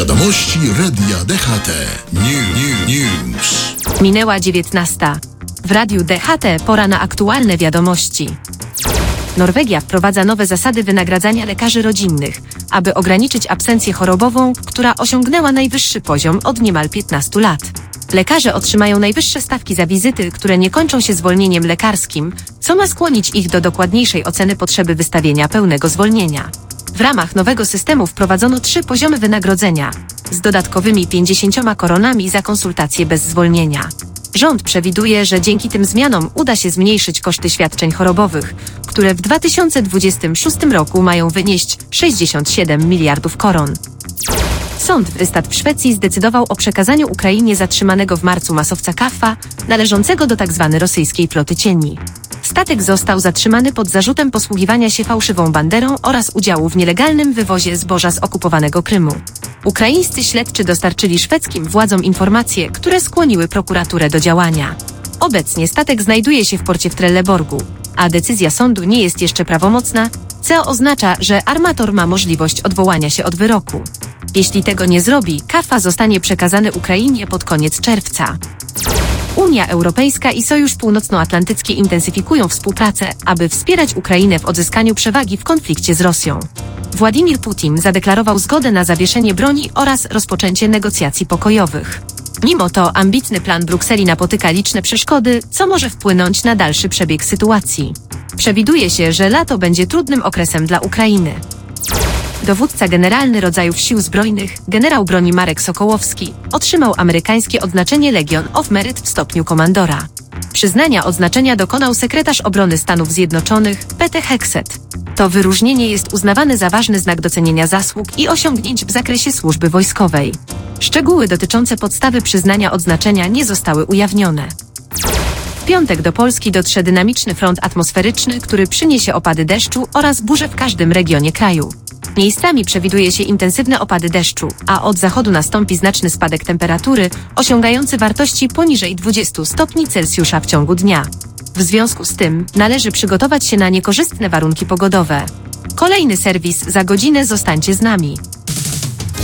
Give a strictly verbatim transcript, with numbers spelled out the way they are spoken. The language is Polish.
Wiadomości Radia D H T. New, new, news. Minęła dziewiętnasta. W Radiu D H T pora na aktualne wiadomości. Norwegia wprowadza nowe zasady wynagradzania lekarzy rodzinnych, aby ograniczyć absencję chorobową, która osiągnęła najwyższy poziom od niemal piętnastu lat. Lekarze otrzymają najwyższe stawki za wizyty, które nie kończą się zwolnieniem lekarskim, co ma skłonić ich do dokładniejszej oceny potrzeby wystawienia pełnego zwolnienia. W ramach nowego systemu wprowadzono trzy poziomy wynagrodzenia, z dodatkowymi pięćdziesięcioma koronami za konsultacje bez zwolnienia. Rząd przewiduje, że dzięki tym zmianom uda się zmniejszyć koszty świadczeń chorobowych, które w dwa tysiące dwudziestym szóstym roku mają wynieść sześćdziesiąt siedem miliardów koron. Sąd Wystad w Szwecji zdecydował o przekazaniu Ukrainie zatrzymanego w marcu masowca Kaffa, należącego do tzw. rosyjskiej floty cieni. Statek został zatrzymany pod zarzutem posługiwania się fałszywą banderą oraz udziału w nielegalnym wywozie zboża z okupowanego Krymu. Ukraińscy śledczy dostarczyli szwedzkim władzom informacje, które skłoniły prokuraturę do działania. Obecnie statek znajduje się w porcie w Trelleborgu, a decyzja sądu nie jest jeszcze prawomocna, co oznacza, że armator ma możliwość odwołania się od wyroku. Jeśli tego nie zrobi, Kaffa zostanie przekazany Ukrainie pod koniec czerwca. Unia Europejska i Sojusz Północnoatlantycki intensyfikują współpracę, aby wspierać Ukrainę w odzyskaniu przewagi w konflikcie z Rosją. Władimir Putin zadeklarował zgodę na zawieszenie broni oraz rozpoczęcie negocjacji pokojowych. Mimo to ambitny plan Brukseli napotyka liczne przeszkody, co może wpłynąć na dalszy przebieg sytuacji. Przewiduje się, że lato będzie trudnym okresem dla Ukrainy. Dowódca generalny rodzajów sił zbrojnych, generał broni Marek Sokołowski, otrzymał amerykańskie odznaczenie Legion of Merit w stopniu komandora. Przyznania odznaczenia dokonał sekretarz obrony Stanów Zjednoczonych, Pete Hegseth. To wyróżnienie jest uznawane za ważny znak docenienia zasług i osiągnięć w zakresie służby wojskowej. Szczegóły dotyczące podstawy przyznania odznaczenia nie zostały ujawnione. W piątek do Polski dotrze dynamiczny front atmosferyczny, który przyniesie opady deszczu oraz burze w każdym regionie kraju. Miejscami przewiduje się intensywne opady deszczu, a od zachodu nastąpi znaczny spadek temperatury, osiągający wartości poniżej dwudziestu stopni Celsjusza w ciągu dnia. W związku z tym należy przygotować się na niekorzystne warunki pogodowe. Kolejny serwis za godzinę, zostańcie z nami.